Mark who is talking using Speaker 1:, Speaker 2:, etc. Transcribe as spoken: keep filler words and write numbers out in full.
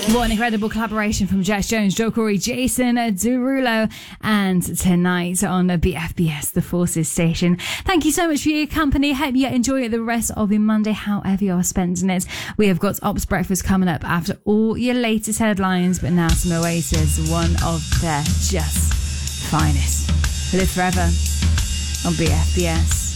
Speaker 1: What an incredible collaboration from Jess Jones, Joe Corey, Jason Derulo, and tonight on B F B S, the Forces station. Thank you so much for your company. Hope you enjoy the rest of your Monday, however you're spending it. We have got Ops Breakfast coming up after all your latest headlines, but now some Oasis, one of their just finest. Live Forever on B F B S.